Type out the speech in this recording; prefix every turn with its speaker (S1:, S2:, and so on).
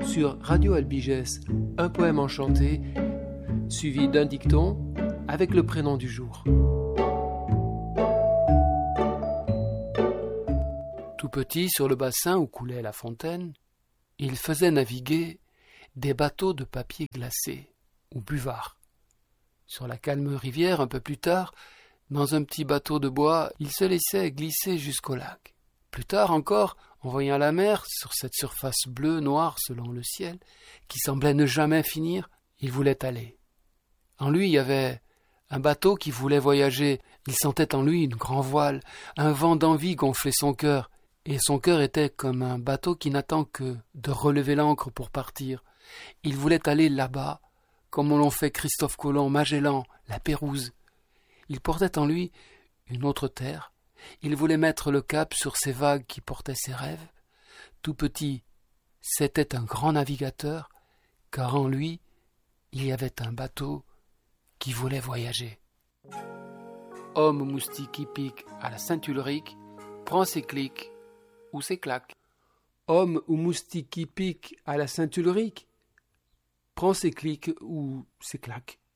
S1: sur Radio Albiges, un poème enchanté, suivi d'un dicton avec le prénom du jour. Tout petit, sur le bassin où coulait la fontaine, il faisait naviguer des bateaux de papier glacé, ou buvards. Sur la calme rivière, un peu plus tard, dans un petit bateau de bois, il se laissait glisser jusqu'au lac. Plus tard encore, en voyant la mer, sur cette surface bleue, noire selon le ciel, qui semblait ne jamais finir, il voulait aller. En lui, il y avait un bateau qui voulait voyager. Il sentait en lui une grande voile, un vent d'envie gonflait son cœur, et son cœur était comme un bateau qui n'attend que de relever l'ancre pour partir. Il voulait aller là-bas, comme l'ont fait Christophe Colomb, Magellan, la Pérouse. Il portait en lui une autre terre. Il voulait mettre le cap sur ces vagues qui portaient ses rêves. Tout petit, c'était un grand navigateur, car en lui, il y avait un bateau qui voulait voyager. Homme ou moustique qui pique à la Saint-Ulrich, prend ses clics ou ses claques. Homme ou moustique qui pique à la Saint-Ulrich, prend ses clics ou ses claques.